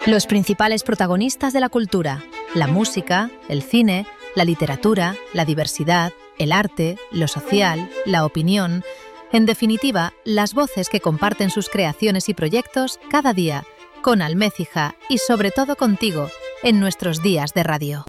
Los principales protagonistas de la cultura, la música, el cine, la literatura, la diversidad, el arte, lo social, la opinión, en definitiva, las voces que comparten sus creaciones y proyectos cada día, con Almécija y sobre todo contigo, en nuestros días de radio.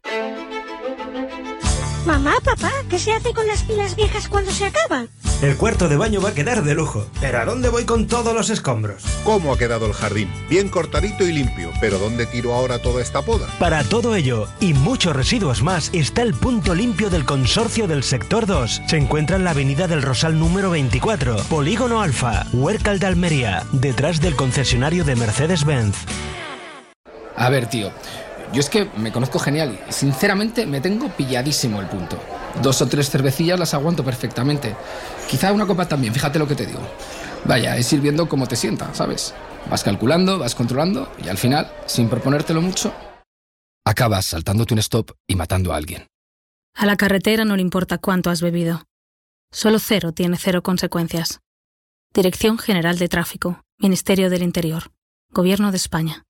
Mamá, papá, ¿qué se hace con las pilas viejas cuando se acaban? El cuarto de baño va a quedar de lujo. ¿Pero a dónde voy con todos los escombros? ¿Cómo ha quedado el jardín? Bien cortadito y limpio. ¿Pero dónde tiro ahora toda esta poda? Para todo ello y muchos residuos más está el punto limpio del Consorcio del Sector 2. Se encuentra en la Avenida del Rosal número 24, Polígono Alfa, Huércal de Almería, detrás del concesionario de Mercedes-Benz. A ver, tío, yo es que me conozco genial y sinceramente me tengo pilladísimo el punto. 2 o 3 cervecillas las aguanto perfectamente. Quizá una copa también, fíjate lo que te digo. Vaya, es ir viendo cómo te sienta, ¿sabes? Vas calculando, vas controlando y al final, sin proponértelo mucho, acabas saltándote un stop y matando a alguien. A la carretera no le importa cuánto has bebido. Solo cero tiene 0 consecuencias. Dirección General de Tráfico, Ministerio del Interior, Gobierno de España.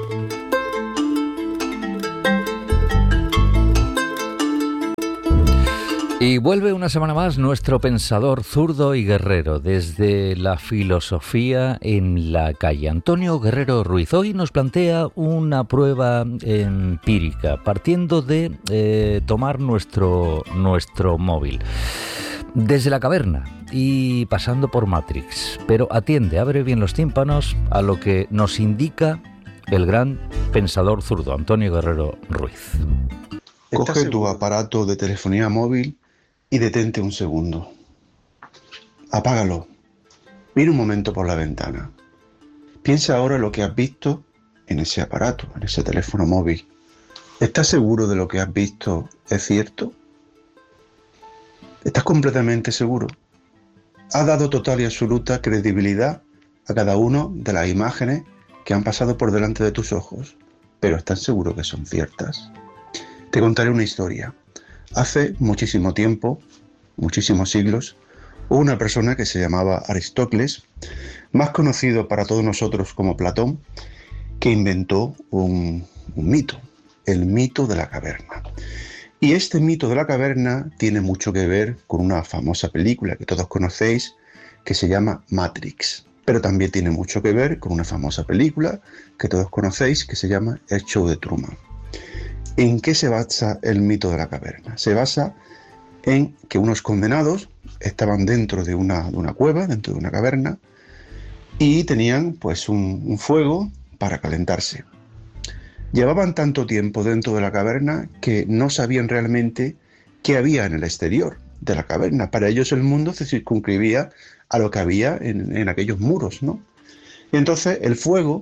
Y vuelve una semana más nuestro pensador zurdo y guerrero desde la filosofía en la calle, Antonio Guerrero Ruiz. Hoy nos plantea una prueba empírica partiendo de tomar nuestro móvil desde la caverna y pasando por Matrix. Pero atiende, abre bien los tímpanos a lo que nos indica el gran pensador zurdo, Antonio Guerrero Ruiz. Coge tu aparato de telefonía móvil y detente un segundo. Apágalo. Mira un momento por la ventana. Piensa ahora lo que has visto en ese aparato, en ese teléfono móvil. ¿Estás seguro de lo que has visto es cierto? ¿Estás completamente seguro? ¿Has dado total y absoluta credibilidad a cada una de las imágenes que han pasado por delante de tus ojos? ¿Pero estás seguro que son ciertas? Te contaré una historia. Hace muchísimo tiempo, muchísimos siglos, hubo una persona que se llamaba Aristóteles, más conocido para todos nosotros como Platón, que inventó un mito, el mito de la caverna. Y este mito de la caverna tiene mucho que ver con una famosa película que todos conocéis, que se llama Matrix. Pero también tiene mucho que ver con una famosa película que todos conocéis, que se llama El Show de Truman. ¿En qué se basa el mito de la caverna? Se basa en que unos condenados estaban dentro de una cueva, dentro de una caverna, y tenían pues un fuego para calentarse. Llevaban tanto tiempo dentro de la caverna que no sabían realmente qué había en el exterior de la caverna. Para ellos el mundo se circunscribía a lo que había en aquellos muros, ¿no? Y entonces el fuego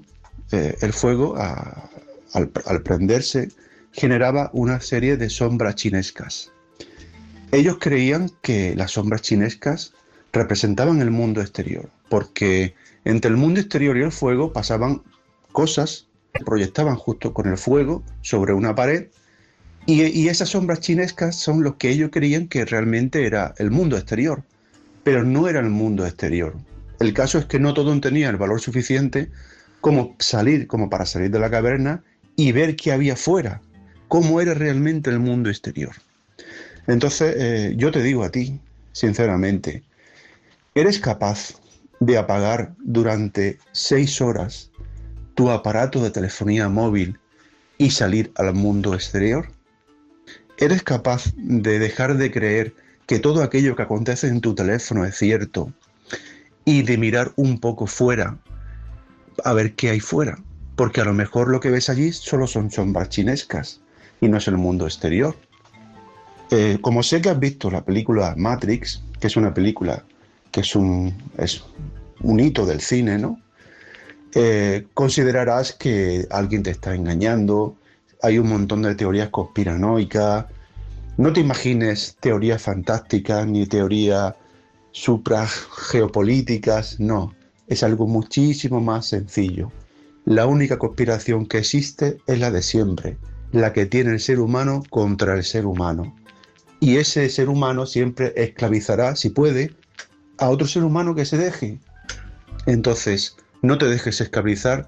al prenderse, generaba una serie de sombras chinescas. Ellos creían que las sombras chinescas representaban el mundo exterior, porque entre el mundo exterior y el fuego pasaban cosas que proyectaban justo con el fuego sobre una pared, y esas sombras chinescas son los que ellos creían que realmente era el mundo exterior, pero no era el mundo exterior. El caso es que no todos tenían el valor suficiente como para salir de la caverna y ver qué había fuera, cómo era realmente el mundo exterior. Entonces, yo te digo a ti, sinceramente, ¿eres capaz de apagar durante 6 horas tu aparato de telefonía móvil y salir al mundo exterior? ¿Eres capaz de dejar de creer que todo aquello que acontece en tu teléfono es cierto y de mirar un poco fuera a ver qué hay fuera? Porque a lo mejor lo que ves allí solo son sombras chinescas y no es el mundo exterior. Como sé que has visto la película Matrix, que es una película que es un hito del cine, ¿no? Considerarás que alguien te está engañando, hay un montón de teorías conspiranoicas. No te imagines teorías fantásticas ni teorías suprageopolíticas, no, es algo muchísimo más sencillo. La única conspiración que existe es la de siempre, la que tiene el ser humano contra el ser humano. Y ese ser humano siempre esclavizará, si puede, a otro ser humano que se deje. Entonces, no te dejes esclavizar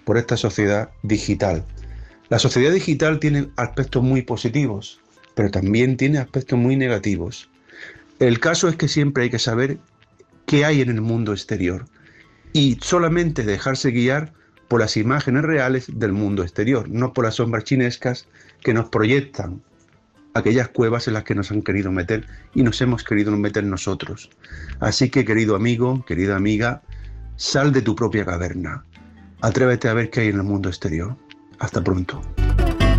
por esta sociedad digital. La sociedad digital tiene aspectos muy positivos, pero también tiene aspectos muy negativos. El caso es que siempre hay que saber qué hay en el mundo exterior y solamente dejarse guiar por las imágenes reales del mundo exterior, no por las sombras chinescas que nos proyectan aquellas cuevas en las que nos han querido meter y nos hemos querido meter nosotros. Así que, querido amigo, querida amiga, sal de tu propia caverna. Atrévete a ver qué hay en el mundo exterior. Hasta pronto.